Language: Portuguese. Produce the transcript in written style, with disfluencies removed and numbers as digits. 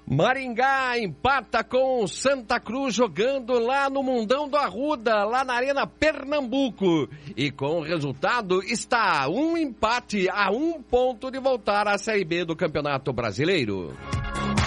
Maringá empata com Santa Cruz jogando lá no Mundão do Arruda, lá na Arena Pernambuco. E com o resultado está um empate a 1 ponto de voltar à Série B do Campeonato Brasileiro.